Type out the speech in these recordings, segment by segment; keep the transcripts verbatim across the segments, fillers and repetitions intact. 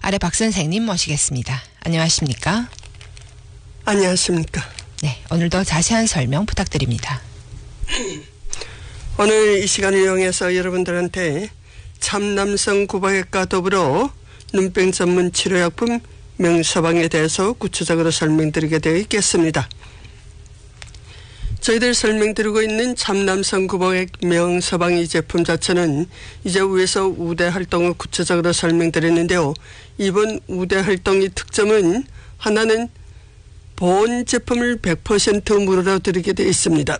아래 박 선생님 모시겠습니다. 안녕하십니까? 안녕하십니까? 네, 오늘도 자세한 설명 부탁드립니다. 오늘 이 시간을 이용해서 여러분들한테 참남성 구박액과 더불어 눈병 전문 치료약품 명서방에 대해서 구체적으로 설명드리게 되어 있겠습니다. 저희들 설명드리고 있는 참남성 구박액 명서방 이 제품 자체는 이제 위에서 우대 활동을 구체적으로 설명드렸는데요. 이번 우대 활동의 특점은 하나는 본 제품을 백 퍼센트 무료로 드리게 되어 있습니다.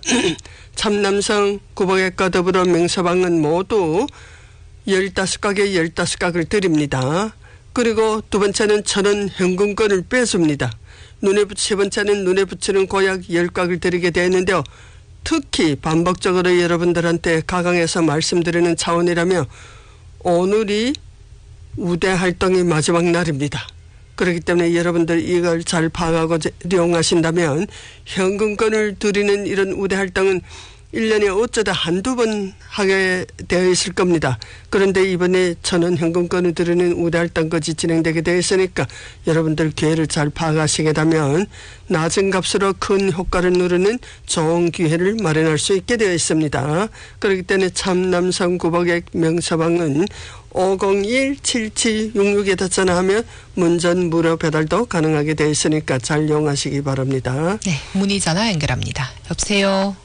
참남성 구박액과 더불어 명서방은 모두 열다섯 가게 열다섯 각을 드립니다. 그리고 두 번째는 천원 현금권을 빼줍니다. 눈에 붙, 세 번째는 눈에 붙이는 고약 열 각을 드리게 되었는데요. 특히 반복적으로 여러분들한테 가강해서 말씀드리는 차원이라며 오늘이 우대 활동의 마지막 날입니다. 그렇기 때문에 여러분들 이걸 잘 파악하고 이용하신다면 현금권을 드리는 이런 우대 활동은 일 년에 어쩌다 한두 번 하게 되어 있을 겁니다. 그런데 이번에 천원 현금권을 드리는 우대 활동까지 진행되게 되어 있으니까 여러분들 기회를 잘 파악하시게 되면 낮은 값으로 큰 효과를 누르는 좋은 기회를 마련할 수 있게 되어 있습니다. 그렇기 때문에 참남성 구박액 명서방은 오공일 칠칠육육에다 전화하면 문전 무료 배달도 가능하게 되어 있으니까 잘 이용하시기 바랍니다. 네, 문의 전화 연결합니다. 여보세요?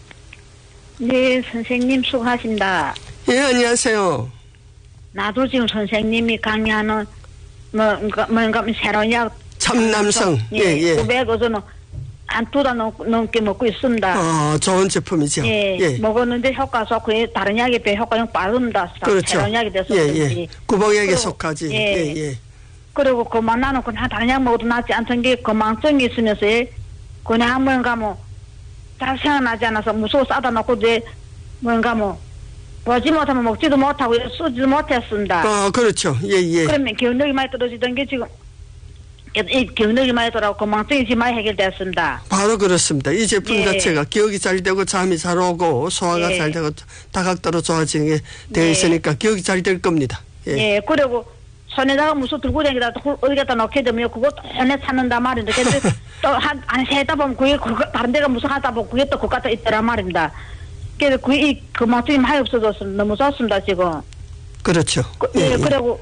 네, 선생님 수고하십니다. 예, 안녕하세요. 나도 지금 선생님이 강의하는 뭔가 뭔가 새로운 약 참남성 예, 예, 예. 구백어서는 한 두 달 넘게 먹고 있습니다. 아, 좋은 제품이죠. 예, 예. 먹었는데 효과 좋고 다른 약에 비해 효과가 빠릅니다. 그렇죠. 새로운 약이 돼서 예, 그런지. 예. 구박약에 그리고, 속하지. 예. 예, 예. 그리고 그만 나는 그냥 다른 약 먹어도 낫지 않던 게 건망증이 있으면서 그냥 한 번 가면 잘 생각나지 않아서 무서워 싸다 놓고 이제 뭔가 뭐 보지 못하면 먹지도 못하고 쓰지도 못했습니다. 아, 그렇죠. 예, 예. 그러면 기억력이 많이 떨어지던 게 지금 이 기억력이 많이 떨어지고 건망증이 지금 많이 해결됐습니다. 바로 그렇습니다. 이 제품 예. 자체가 기억이 잘 되고 잠이 잘 오고 소화가 예. 잘 되고 다각도로 좋아지는 게 되어 예. 있으니까 기억이 잘 될 겁니다. 예. 예, 그리고 손에다가 무슨 들고 다니다 어디 갖다 놓게 되면 그거 손에 찾는단 말인데 근데 또한 안 세다 보면 그게 그거 다른 데가 무슨 하다 보면 그게 또 그거 갖다 있더란 말입니다. 그래서 그이 건망증이 많이 없어져서 너무 좋습니다 지금. 그렇죠. 그, 예, 예, 예. 그리고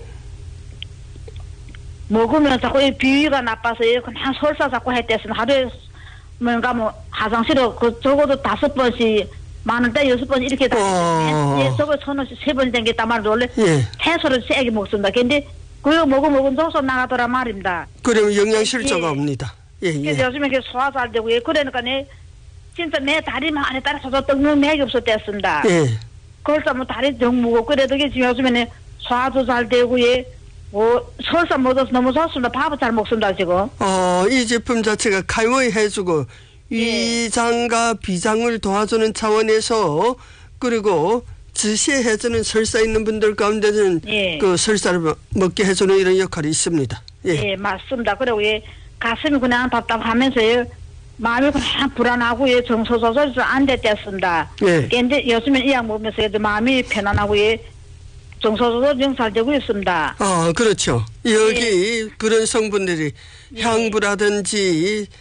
먹으면 자꾸 이 비위가 나빠서 그냥 설사 자꾸 했댔으면 하루에 뭔가 뭐 화장실에 그 적어도 다섯 번씩 많은데 여섯 번 이렇게 다 어. 예, 저거 천 원씩 세 번 댕겼단 말이죠. 원래 예. 채소를 세게 먹습니다. 근데 그거 먹으면 먹은 도서 나가더란 말입니다. 그러면 영양실조가 예. 옵니다. 예, 그래서 예. 요즘에 이렇게 소화 잘 되고 예. 그러니까 내 진짜 내 다리만 안에 따라서 떡는 맥이 없었댔습니다. 예. 그래서 뭐 다리 정 무고 그래도 이게 지금 요즘에는 소화도 잘 되고 예. 뭐 설사 먹어서 너무 좋습니다. 밥을 잘 먹습니다 지금. 어, 이 제품 자체가 칼로리 해주고 예. 위장과 비장을 도와주는 차원에서 그리고 지시해주는 설사 있는 분들 가운데는 예. 그 설사를 먹- 먹게 해주는 이런 역할이 있습니다. 예. 예, 맞습니다. 그리고 예, 가슴이 그냥 답답하면서 예, 마음이 그냥 불안하고 예, 정서조절도 안 됐댔습니다. 예. 근데 요즘에 이 약 먹으면서 예, 마음이 편안하고 예, 정서조절 좀 잘 되고 있습니다. 아, 그렇죠. 여기 그런 성분들이 향부라든지